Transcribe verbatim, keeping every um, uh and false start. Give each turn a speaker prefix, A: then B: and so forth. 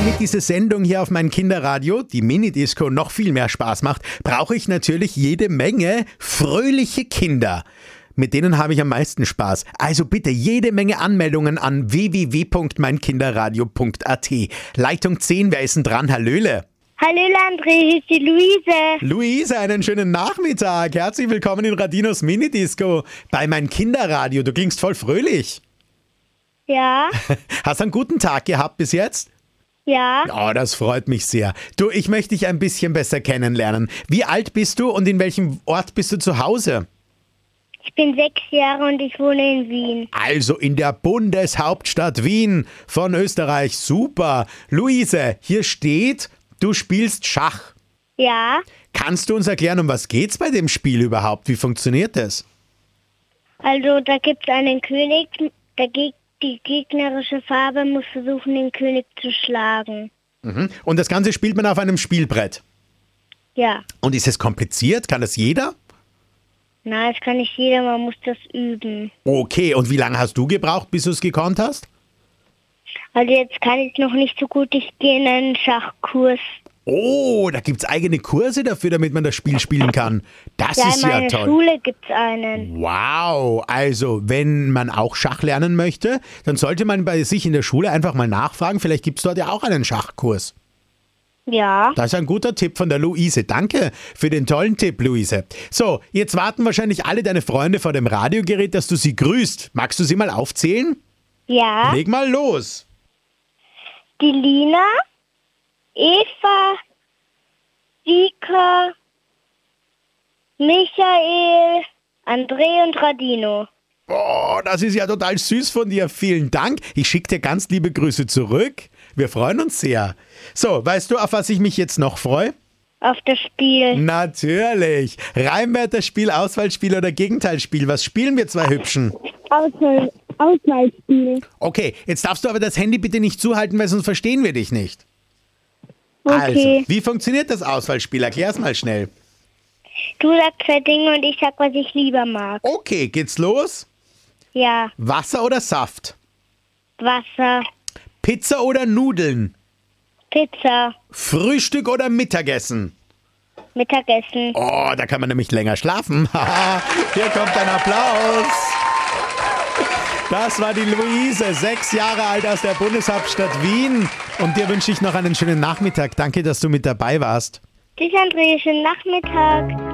A: damit diese Sendung hier auf mein Kinderradio, die Mini-Disco, noch viel mehr Spaß macht, brauche ich natürlich jede Menge fröhliche Kinder. Mit denen habe ich am meisten Spaß. Also bitte jede Menge Anmeldungen an w w w punkt mein kinderradio punkt a t. Leitung zehn, wer ist denn dran? Hallöle.
B: Hallo André, hier ist die Luise.
A: Luise, einen schönen Nachmittag. Herzlich willkommen in Radinos Mini-Disco bei mein Kinderradio. Du klingst voll fröhlich.
B: Ja.
A: Hast du einen guten Tag gehabt bis jetzt?
B: Ja.
A: Oh, das freut mich sehr. Du, ich möchte dich ein bisschen besser kennenlernen. Wie alt bist du und in welchem Ort bist du zu Hause?
B: Ich bin sechs Jahre und ich wohne in Wien.
A: Also in der Bundeshauptstadt Wien von Österreich. Super. Luise, hier steht, du spielst Schach.
B: Ja.
A: Kannst du uns erklären, um was geht's bei dem Spiel überhaupt? Wie funktioniert das?
B: Also da gibt es einen König, der Geg- die gegnerische Farbe muss versuchen, den König zu schlagen.
A: Mhm. Und das Ganze spielt man auf einem Spielbrett.
B: Ja.
A: Und ist es kompliziert? Kann das jeder?
B: Nein, das kann nicht jeder, man muss das üben.
A: Okay, und wie lange hast du gebraucht, bis du es gekonnt hast?
B: Also jetzt kann ich noch nicht so gut, ich gehe in einen Schachkurs.
A: Oh, da gibt's eigene Kurse dafür, damit man das Spiel spielen kann. Das
B: Ja,
A: ist
B: in
A: ja
B: meiner
A: toll.
B: Schule gibt es einen.
A: Wow, also wenn man auch Schach lernen möchte, dann sollte man bei sich in der Schule einfach mal nachfragen. Vielleicht gibt's dort ja auch einen Schachkurs.
B: Ja.
A: Das ist ein guter Tipp von der Luise. Danke für den tollen Tipp, Luise. So, jetzt warten wahrscheinlich alle deine Freunde vor dem Radiogerät, dass du sie grüßt. Magst du sie mal aufzählen?
B: Ja.
A: Leg mal los.
B: Die Lina, Eva, Vika, Michael, André und Radino.
A: Oh, das ist ja total süß von dir. Vielen Dank. Ich schicke dir ganz liebe Grüße zurück. Wir freuen uns sehr. So, weißt du, auf was ich mich jetzt noch freue?
B: Auf das Spiel.
A: Natürlich. Reimwörterspiel, Auswahlspiel oder Gegenteilspiel. Was spielen wir zwei Hübschen?
B: Auswahl, Auswahlspiel.
A: Okay, jetzt darfst du aber das Handy bitte nicht zuhalten, weil sonst verstehen wir dich nicht.
B: Okay.
A: Also, wie funktioniert das Auswahlspiel? Erklär's mal schnell.
B: Du sagst zwei Dinge und ich sag, was ich lieber mag.
A: Okay, geht's los?
B: Ja.
A: Wasser oder Saft?
B: Wasser,
A: Pizza oder Nudeln?
B: Pizza,
A: Frühstück oder Mittagessen?
B: Mittagessen.
A: Oh, da kann man nämlich länger schlafen. Haha, hier kommt ein Applaus. Das war die Luise, sechs Jahre alt aus der Bundeshauptstadt Wien. Und dir wünsche ich noch einen schönen Nachmittag. Danke, dass du mit dabei warst.
B: Tschüss André, schönen Nachmittag.